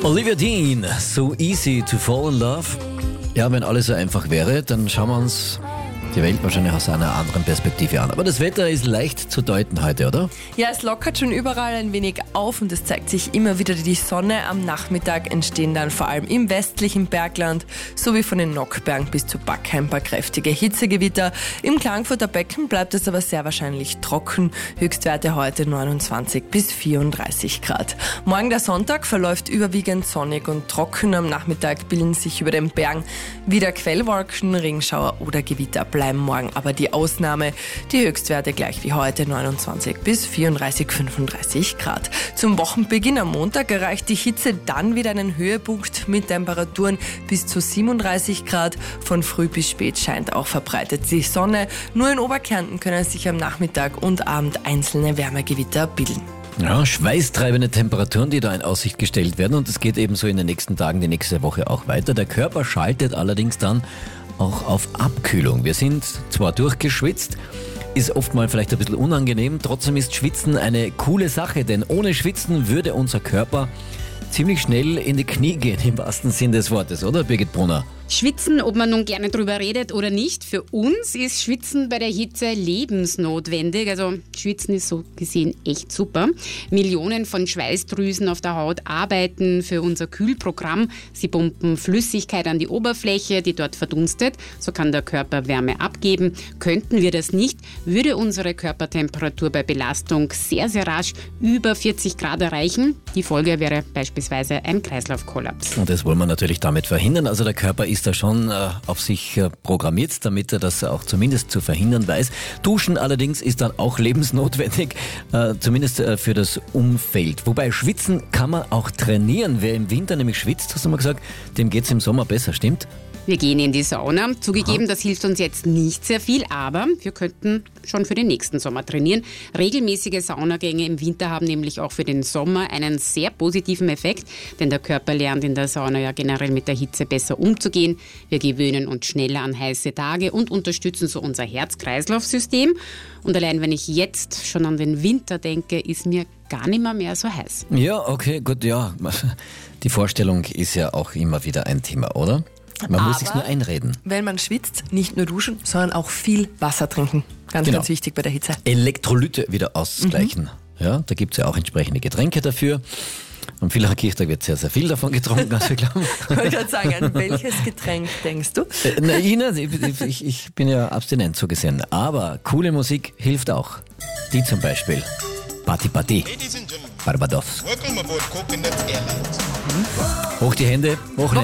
Olivia Dean, So Easy to Fall in Love. Ja, wenn alles so einfach wäre, dann schauen wir uns die Welt wahrscheinlich aus einer anderen Perspektive an. Aber das Wetter ist leicht zu deuten heute, oder? Ja, es lockert schon überall ein wenig auf und es zeigt sich immer wieder die Sonne. Am Nachmittag entstehen dann vor allem im westlichen Bergland sowie von den Nockbergen bis zu Backheim ein paar kräftige Hitzegewitter. Im Klagenfurter Becken bleibt es aber sehr wahrscheinlich trocken. Höchstwerte heute 29 bis 34 Grad. Morgen der Sonntag verläuft überwiegend sonnig und trocken. Am Nachmittag bilden sich über den Bergen wieder Quellwolken, Regenschauer oder Gewitter bleiben morgen aber die Ausnahme. Die Höchstwerte gleich wie heute 29 bis 34, 35 Grad. Zum Wochenbeginn am Montag erreicht die Hitze dann wieder einen Höhepunkt mit Temperaturen bis zu 37 Grad. Von früh bis spät scheint auch verbreitet die Sonne. Nur in Oberkärnten können sich am Nachmittag und Abend einzelne Wärmegewitter bilden. Ja, schweißtreibende Temperaturen, die da in Aussicht gestellt werden, und es geht ebenso in den nächsten Tagen, die nächste Woche auch weiter. Der Körper schaltet allerdings dann auch auf Abkühlung. Wir sind zwar durchgeschwitzt, ist oft mal vielleicht ein bisschen unangenehm, trotzdem ist Schwitzen eine coole Sache, denn ohne Schwitzen würde unser Körper ziemlich schnell in die Knie gehen, im wahrsten Sinn des Wortes, oder Birgit Brunner? Schwitzen, ob man nun gerne drüber redet oder nicht, für uns ist Schwitzen bei der Hitze lebensnotwendig. Also Schwitzen ist so gesehen echt super. Millionen von Schweißdrüsen auf der Haut arbeiten für unser Kühlprogramm. Sie pumpen Flüssigkeit an die Oberfläche, die dort verdunstet. So kann der Körper Wärme abgeben. Könnten wir das nicht, würde unsere Körpertemperatur bei Belastung sehr, sehr rasch über 40 Grad erreichen. Die Folge wäre beispielsweise ein Kreislaufkollaps. Und das wollen wir natürlich damit verhindern. Also der Körper ist da schon auf sich programmiert, damit er das auch zumindest zu verhindern weiß. Duschen allerdings ist dann auch lebensnotwendig, zumindest für das Umfeld. Wobei Schwitzen kann man auch trainieren. Wer im Winter nämlich schwitzt, hast du mal gesagt, dem geht es im Sommer besser, stimmt? Wir gehen in die Sauna. Zugegeben, das hilft uns jetzt nicht sehr viel, aber wir könnten schon für den nächsten Sommer trainieren. Regelmäßige Saunagänge im Winter haben nämlich auch für den Sommer einen sehr positiven Effekt, denn der Körper lernt in der Sauna ja generell mit der Hitze besser umzugehen. Wir gewöhnen uns schneller an heiße Tage und unterstützen so unser Herz-Kreislauf-System. Und allein wenn ich jetzt schon an den Winter denke, ist mir gar nicht mehr so heiß. Ja, okay, gut, ja. Die Vorstellung ist ja auch immer wieder ein Thema, oder? Man muss sich nur einreden. Wenn man schwitzt, nicht nur duschen, sondern auch viel Wasser trinken. Ganz wichtig bei der Hitze. Elektrolyte wieder ausgleichen. Ja, da gibt es ja auch entsprechende Getränke dafür. Am Villacher Kirchtag wird sehr, sehr viel davon getrunken, als wir glauben. Ich wollte gerade sagen, an welches Getränk denkst du? Na, Ina, ich bin ja abstinent so gesehen. Aber coole Musik hilft auch. Die zum Beispiel. Party Party. Barbados. Hoch die Hände, Wochenende.